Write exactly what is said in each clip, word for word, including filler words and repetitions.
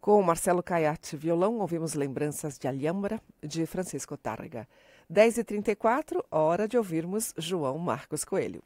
Com Marcelo Caiate violão, ouvimos Lembranças de Alhambra, de Francisco Tárrega. dez e trinta e quatro, hora de ouvirmos João Marcos Coelho.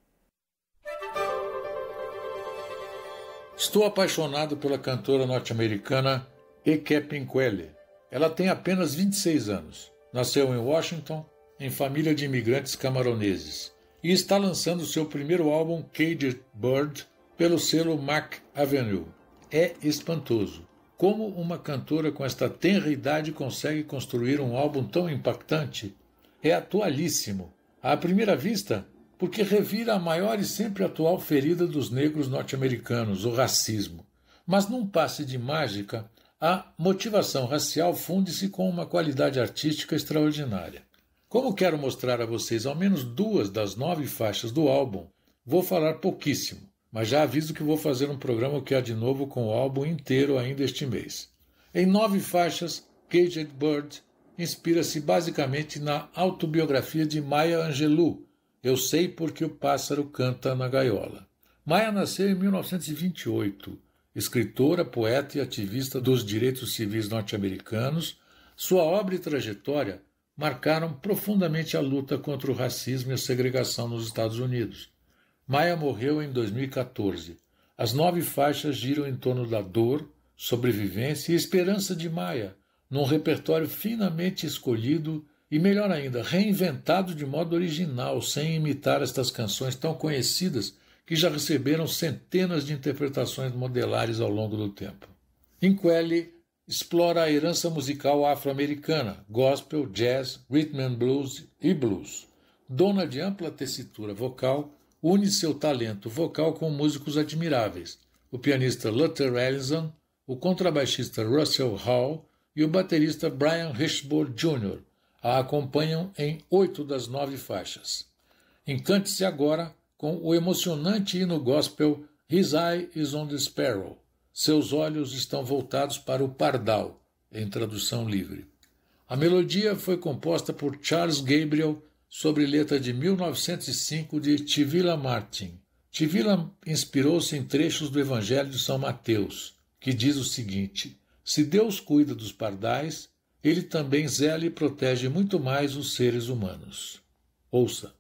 Estou apaixonado pela cantora norte-americana Eke Pinkwele. Ela tem apenas vinte e seis anos. Nasceu em Washington, em família de imigrantes camaroneses. E está lançando seu primeiro álbum, Caged Bird, pelo selo Mac Avenue. É espantoso. Como uma cantora com esta tenra idade consegue construir um álbum tão impactante? É atualíssimo. À primeira vista, porque revira a maior e sempre atual ferida dos negros norte-americanos, o racismo. Mas num passe de mágica, a motivação racial funde-se com uma qualidade artística extraordinária. Como quero mostrar a vocês ao menos duas das nove faixas do álbum, vou falar pouquíssimo, mas já aviso que vou fazer um programa que há de novo com o álbum inteiro ainda este mês. Em nove faixas, Caged Bird inspira-se basicamente na autobiografia de Maya Angelou, Eu Sei Porque o Pássaro Canta na Gaiola. Maya nasceu em mil novecentos e vinte e oito, escritora, poeta e ativista dos direitos civis norte-americanos. Sua obra e trajetória marcaram profundamente a luta contra o racismo e a segregação nos Estados Unidos. Maya morreu em dois mil e quatorze. As nove faixas giram em torno da dor, sobrevivência e esperança de Maya, num repertório finamente escolhido e, melhor ainda, reinventado de modo original, sem imitar estas canções tão conhecidas que já receberam centenas de interpretações modelares ao longo do tempo. Pinkwele explora a herança musical afro-americana, gospel, jazz, rhythm and blues e blues. Dona de ampla tessitura vocal, une seu talento vocal com músicos admiráveis, o pianista Luther Allison, o contrabaixista Russell Hall e o baterista Brian Hirschberg Júnior A acompanham em oito das nove faixas. Encante-se agora com o emocionante hino gospel His Eye is on the Sparrow. Seus olhos estão voltados para o pardal, em tradução livre. A melodia foi composta por Charles Gabriel sobre letra de mil novecentos e cinco de Tivila Martin. Tivila inspirou-se em trechos do Evangelho de São Mateus, que diz o seguinte: se Deus cuida dos pardais, ele também zela e protege muito mais os seres humanos. Ouça.